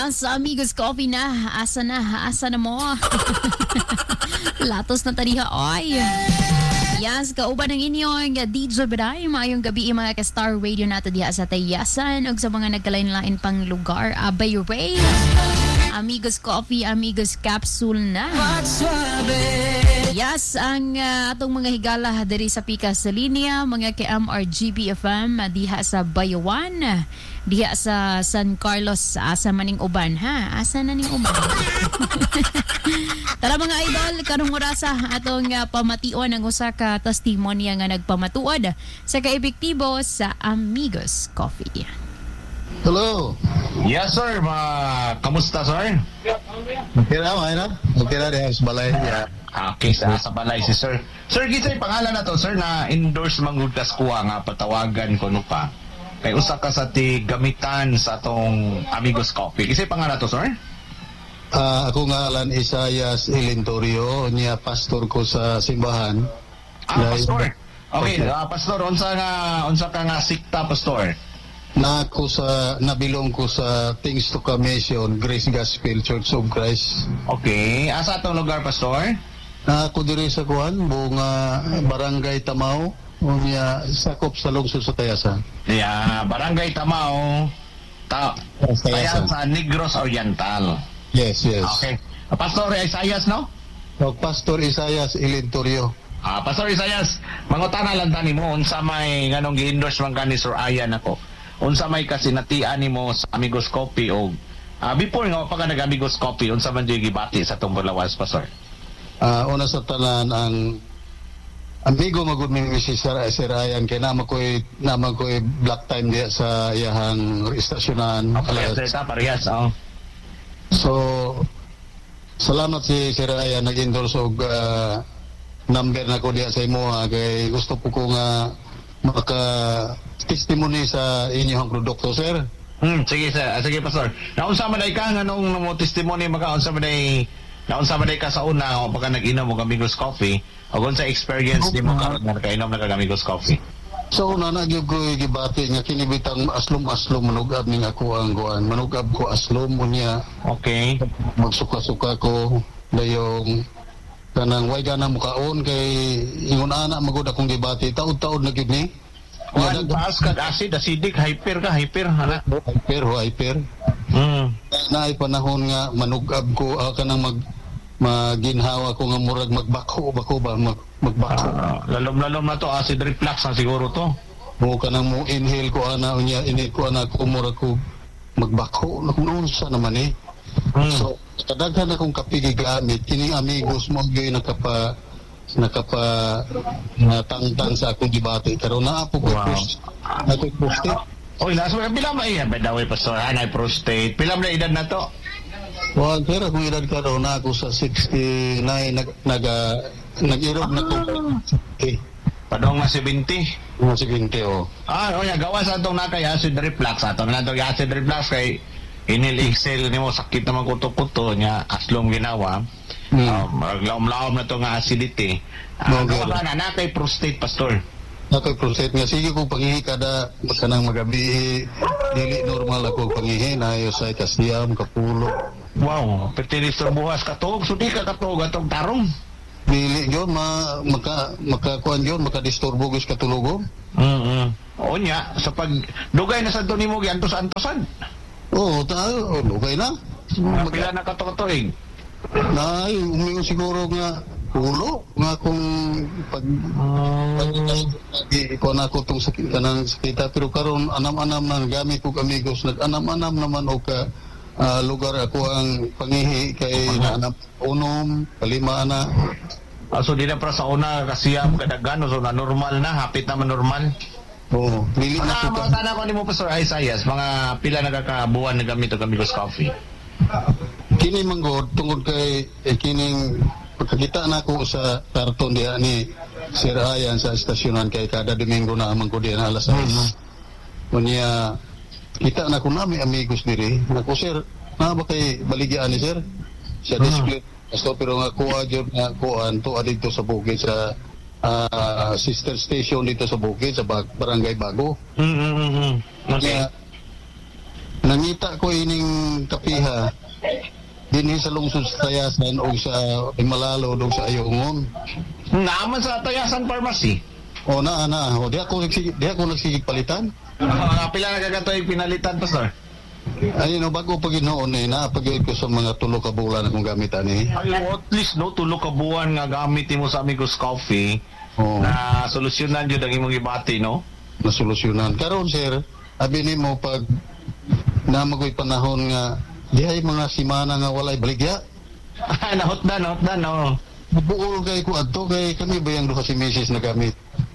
Yes, amigos, coffee na. Asa na mo? Latos na taniha, oy. Yes, kauban ng inyong DJ Beday. Maayong gabi mga ka-Star Radio nato diha sa Tayasan ug sa mga nagkalain-lain pang lugar. Abay Ray. Amigos Coffee, Amigos Capsule na. Yes, ang atong mga higala diri sa Pika sa linya, mga KMRGB FM diha sa Bayawan, diha sa San Carlos, asa maning uban ha? Asa na ning uban? Tara mga idol, karong orasa atong pamation ang usa ka testimonya nga nagpamatuod sa kaepektibo sa Amigos Coffee. Hello. Yes, sir. Kamusta, sir? Okay na. Okay na rin sa balay. Yeah. Okay, sa balay si sir. Sir, gisay pangalan na to, sir, na endorse manggugdas kuha nga patawagan ko no pa. Kay usa ka sa ti gamitan sa atong Amigos Coffee. Gisay pangalan to, sir? Ako ngalan Isayas Ilintorio, niya pastor ko sa simbahan. Pastor. Okay, pastor, unsa ka nga sikta, pastor? Nabilong ko sa Things to Commission, Grace Gospel Church of Christ. Okay, asa atong lugar, pastor? Ako diri sa bunga Barangay Tamao, niya sakop sa lungsod sa Tayasan. Yeah, Barangay Tamao, Tayasan sa Negros Oriental. Yes. Okay. Pastor Isayas, no? Pastor Isayas Ilintorio. Pastor Isayas, mangutana lang tani mo unsa may nganong gi-endorse man kani Sir Ayan ako. Unsa may kasinatian nimo sa Amigos Coffee o before nga pa ka nag-Amigos Coffee, unsa man di gibati sa tong Bulawas, pastor? Una sa tanan ang amigo magud mi si Sir Ayan kay naman ko'y black time diya sa iyahang istasyonan. Parehas. So salamat si Sir Ayan nag-endorse og number na ko diya sa imo kay gusto po ko nga maka-testimony sa inyong produkto, sir. Sige, sir. Sige, pastor. Naunsa man ka nga nung mo testimony naunsa man ka sa una o pagka nag-inom mo Amigos Coffee o kung sa experience di mo karon nga nakainom na Amigos Coffee. So, una nagyog ko gibati nga kinibitang aslom manugab ning ako ang guan. Manugab ko aslom unya. Okay. Magsuka-suka ko dayong kanang way ganang mukaon kay ingon ana magud akong gibati taud-taud na gyud ni. Kuan taas ka acidic hyper ana. Hyper. Naay panahon nga manugab ko kanang maginhawa ko nga murag magbako ba magbako. Lalom na to acid reflux na siguro to. Mo kanang mo inhale ko ana unya init ko ana ko murag ko magbako kung unsa naman eh. So kadaghan akong kapigi gamit kining Amigos mo gyud nakapa tangtang sa akong debate karon naa po ko prostate. Oy, nasa pila may by the way, pastor, anay prostate. Pila na edad na to? Well, pero kung edad karon na ako sa 69 nag-irog na ko. Padong na 70. Mga 70 oh. Gawa sa atong nakay acid reflux atong natong acid reflux kay inil-excel nimo sakit naman kuto-kuto nya aslong ginawa. Maglaom-laom na to nga acidity. Gawa na nakay prostate, pastor. Nakay prostate nga sige kung pangihi kada kanang magabi dili normal ako pangihi na ayo sa kasiyam kapulo. Wow, pertinistor buhas katog sudi ka katog atong tarong. Dili yon makakuan yon makadisturbo gis katulugon. O nya sa pag dugay na sa nimo giantos-antosan. Tayo dugay na. Pila na katotoig. Umingon siguro nga ulo nga kung pag ikaw na ko itong sakita pero karon anam-anam na gamit ko Amigos nag-anam-anam naman o ka lugar ako ang pangihi kay naanap unom kalima na so di na para sa una kasiyam kadagano so na normal na hapit naman normal. Dili na ko mga sana ko ni mo Pastor Isayas mga pila nagakabuan na gamit og Amigos Coffee. Kini manggod tungod kay kining pagkakita na ko sa karton diya ni Sir Ayan sa estasyonan kay kada Domingo na amang ko diyan alas 6. Unya kita na ko nami Amigos diri. Nako sir, na ba kay baligyan ni sir? Sa display. So pero nga kuha jud nga kuan to adito sa bukid sa sister station dito sa bukid sa Barangay Bago. Okay. nangita ko ining kapiha dinhi sa lungsod sa Tayasan o sa Imalalo o sa Ayungon. Naman sa Tayasan Pharmacy. O o di ako nagsigig palitan. Pila na kagatoy pinalitan, Pastor? Ay no, bago pag inoon naapagay ko sa mga 3 ka bulan akong gamitan Ay, at least 3 ka buwan nga gamit mo sa Amigos Coffee na solusyonan jud ang imong gibati, no? Nasolusyonan. Karon sir, abi nimo pag namagoy panahon nga dihay mga simana nga walay baligya. Nahotdan, no? Buol kay ko adto kay kami bayang duha si Mrs. na gamit.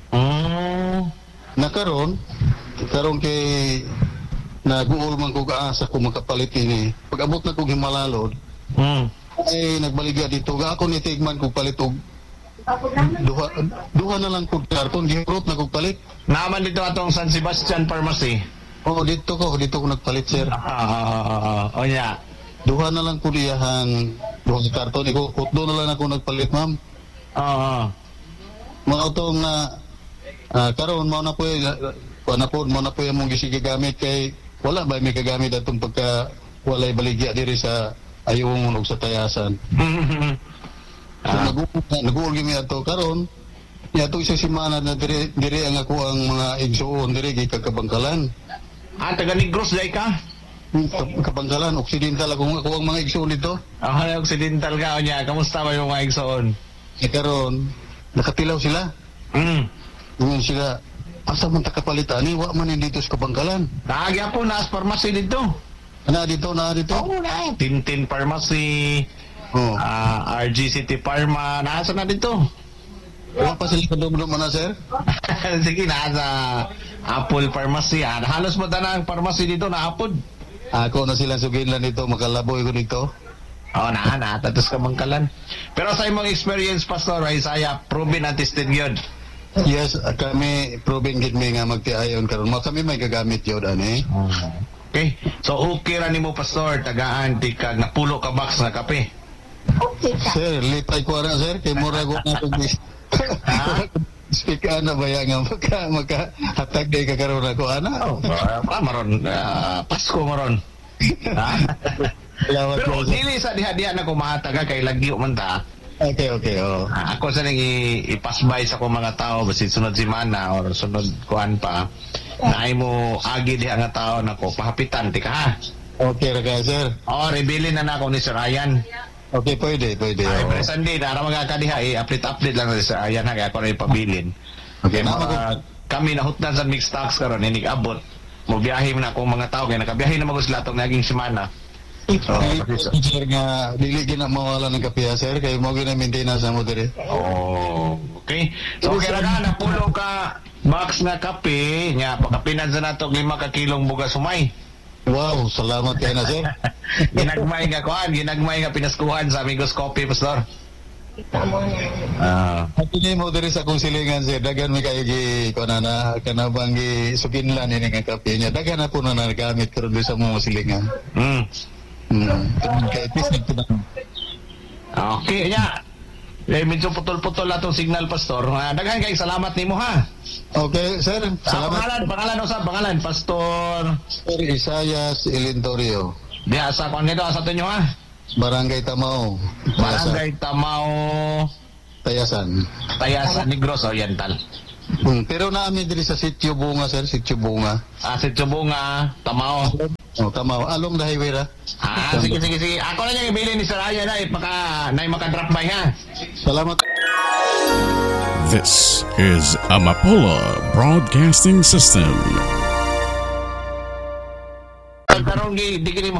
Nakaron kay naguol man ko kaasa ko makapalit ini. Pag abot na ko Himalalod, ay nagbaligya dito. Ako ni tigman ko palit og duha na lang ko karton gihurot na ko palit. Naman dito atong San Sebastian Pharmacy. Dito ko nagpalit sir. O nya. Duha na lang ko diyahan, duha ka karton iko utdo na lang ako nagpalit ma'am. Mga utong na karon mao na po yung mong gisige gamit kay wala ba may kagamit atong pagka walay baligya diri sa Ayungon ug sa Tayasan. Nag-uul gimi ato karon yato isa semana na diri ang ako ang mga igsuon diri gikagkabangkalan. Taga Negros dai ka? Kabangkalan, Occidental ako ang mga igsuon dito. Occidental ka niya. Kamusta ba yung mga igsuon? Karon nakatilaw sila. Ngayon sila asa man ta kapalitan ni wa man dito sa kabangkalan. Naagi ako na pharmacy dito. Na dito. Na. Tintin Pharmacy. RG City Pharma. Nasa na dito. Wala pa sila kadum-dum na sir? Sige, nasa Apple Pharmacy. Halos mo tanang pharmacy dito na Apple. Ako na sila sugin lang dito, makalaboy ko dito. Tatos ka mangkalan. Pero sa imong experience, Pastor Isaiah, proven and tested yun. Yes, kami proven gid mi nga magtiayon karon. Kami may gagamit yun ani. Okay. So okay ra nimo Pastor, tagaan tikag napulo ka box na kape. Okay ka. Sir, lipay ko ra sir kay mura ko na tong speak ana ba ya nga maka hatag day ka karon ako ana. Maron Pasko maron. Pero dili sa diha-diha na ko mahataga kay lagyo man ta. Okay. Ako sa nang ipasbay sa ko mga tao basi sunod semana or sunod kuan pa. Naay mo agi diha nga tao nako pahapitan ti ka ha. Okay ra ka sir. Rebilin na nako ni Sir Ryan. Okay, pwede. Every Sunday na ara magkakadiha update lang na sa Ryan ha kaya ako na ipabilin. Okay, kami nahutdan sa mixed stocks karon inig abot. Mo biyahe na akong mga tao kay nakabiyahe na magos latong naging semana. Sir nga dili gina mawala ng kapiya sir kay mo gina maintenance mo dire. Okay. So kaya na pulo ka box na kape nya pakapinan sa nato 5 ka kilong bugas sumay. Wow, salamat kay na sir. Ginagmay nga pinaskuhan sa Amigos Coffee, Pastor. Pati mo dire sa kong silingan sir, dagan mi kay gi kanana kanabang gi suginlan ini nga kape nya. Dagan na po na nagamit karon sa mga silingan. Kay tis Okay, nya. Medyo putol-putol na itong signal, Pastor. Daghan kay salamat nimo ha. Okay, sir. Salamat. Pangalan, Pastor Isayas Ilintorio. Diya sa kung nito, sa tunyo ha? Barangay Tamao. Tayasan, Negros Oriental. Pero namin diri sa Sitio Bunga, sir. Sitio Bunga. Sitio Bunga, Tamao. Tamao. Along the highway ra. Sige. Ako na yung ibili ni Sir Ryan na maka-drop by ha. Salamat. This is Amapola Broadcasting System. Karong di